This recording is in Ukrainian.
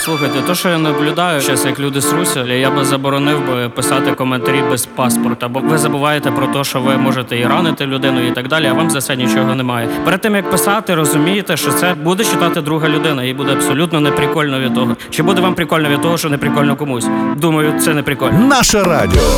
Слухайте, то, що я наблюдаю зараз, як люди сруся, я би заборонив би писати коментарі без паспорта, бо ви забуваєте про те, що ви можете і ранити людину і так далі, а вам за це нічого немає. Перед тим, як писати, розумієте, що це буде читати друга людина, їй буде абсолютно неприкольно від того. Чи буде вам прикольно від того, що не прикольно комусь? Думаю, це не прикольно. Наше радіо.